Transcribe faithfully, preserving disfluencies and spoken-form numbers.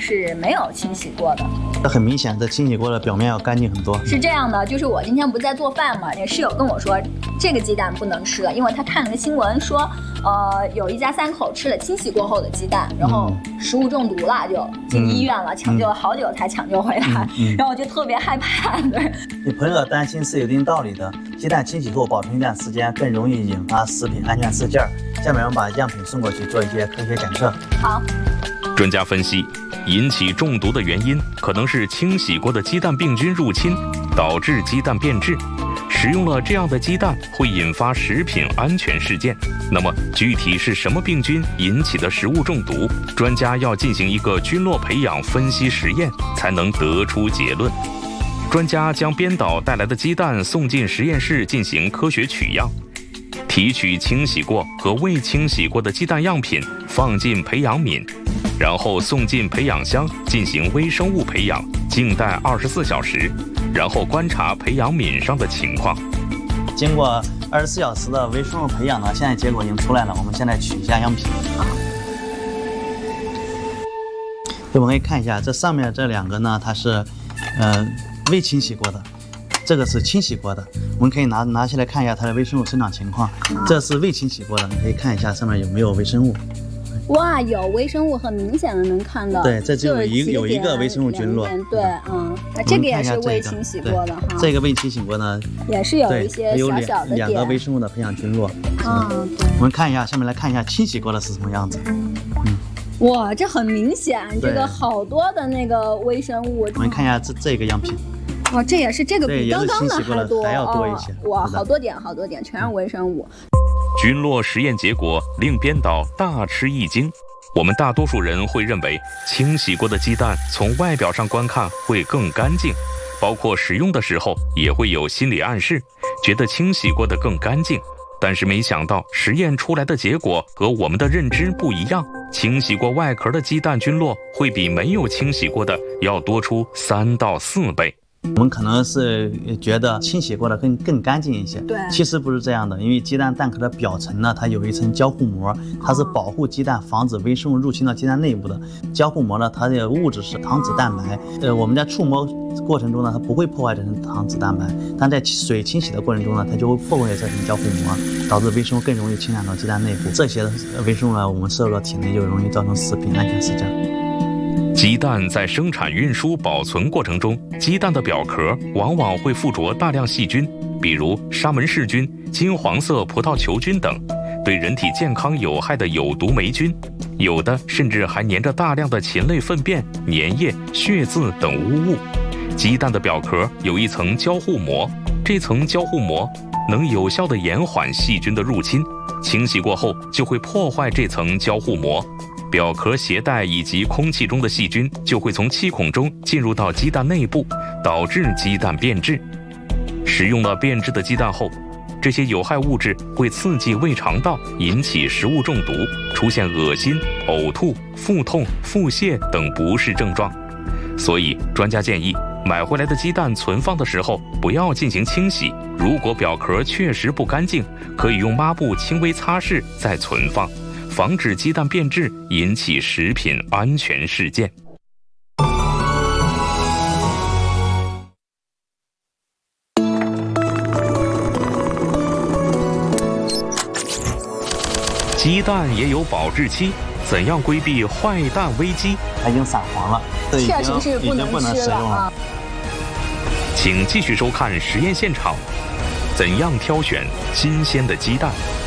是没有清洗过的。 这很明显，这清洗过的表面要干净很多。 是这样的，就是我今天不在做饭嘛，也室友跟我说这个鸡蛋不能吃了，因为他看了个新闻说，呃，有一家三口吃了清洗过后的鸡蛋，然后食物中毒了，就进医院了，嗯、抢救了好久才抢救回来，嗯嗯、然后我就特别害怕。对， 你朋友担心是有一定道理的，鸡蛋清洗后保存一段时间更容易引发食品安全事件。下面我们把样品送过去做一些科学检测。 好。 专家分析，引起中毒的原因可能是清洗过的鸡蛋病菌入侵，导致鸡蛋变质。食用了这样的鸡蛋会引发食品安全事件。那么具体是什么病菌引起的食物中毒？专家要进行一个菌落培养分析实验，才能得出结论。专家将编导带来的鸡蛋送进实验室进行科学取样，提取清洗过和未清洗过的鸡蛋样品，放进培养皿，然后送进培养箱进行微生物培养，静待二十四小时，然后观察培养皿上的情况。 经过二十四小时的微生物培养呢，现在结果已经出来了。我们现在取一下样品。我们可以看一下，这上面这两个呢，它是呃未清洗过的。这个是清洗过的，我们可以拿拿起来看一下它的微生物生长情况。这是未清洗过的，你可以看一下上面有没有微生物。 哇，有微生物，很明显的能看到。 对，这就有一有一个微生物菌落。 对，嗯，那这个也是未清洗过的哈。 这个未清洗过呢， 也是有一些小小的两个微生物的培养菌落。 嗯，对。 我们看一下，下面来看一下清洗过的是什么样子。嗯。 哇，这很明显，这个好多的那个微生物。 我们看一下这这个样品。 哇，这也是这个比刚刚的还多， 还要多一些。 哦、哇，好多点，好多点，全是微生物。 菌落实验结果令编导大吃一惊。我们大多数人会认为，清洗过的鸡蛋从外表上观看会更干净，包括食用的时候也会有心理暗示，觉得清洗过的更干净。但是没想到实验出来的结果和我们的认知不一样，清洗过外壳的鸡蛋菌落会比没有清洗过的要多出三到四倍。 我们可能是觉得清洗过的更更干净一些， 对， 其实不是这样的，因为鸡蛋蛋壳的表层呢，它有一层胶护膜，它是保护鸡蛋，防止微生物入侵到鸡蛋内部的。胶护膜呢，它的物质是糖脂蛋白，呃，我们在触摸过程中呢，它不会破坏这层糖脂蛋白，但在水清洗的过程中呢，它就会破坏这层胶护膜，导致微生物更容易侵染到鸡蛋内部。这些微生物呢，我们摄入到体内就容易造成食品安全事件。 鸡蛋在生产、运输、保存过程中，鸡蛋的表壳往往会附着大量细菌，比如沙门氏菌、金黄色葡萄球菌等，对人体健康有害的有毒霉菌。有的甚至还粘着大量的禽类粪便、粘液、血渍等污物。鸡蛋的表壳有一层胶护膜，这层胶护膜能有效地延缓细菌的入侵，清洗过后就会破坏这层胶护膜。表壳携带以及空气中的细菌就会从气孔中进入到鸡蛋内部，导致鸡蛋变质。食用了变质的鸡蛋后，这些有害物质会刺激胃肠道，引起食物中毒，出现恶心、呕吐、腹痛、腹泻等不适症状。所以专家建议，买回来的鸡蛋存放的时候不要进行清洗，如果表壳确实不干净，可以用抹布轻微擦拭再存放，防止鸡蛋变质，引起食品安全事件。鸡蛋也有保质期，怎样规避坏蛋危机？ 它已经散黄了，这已经确实是不能已经不能食用了。 请继续收看实验现场，怎样挑选新鲜的鸡蛋？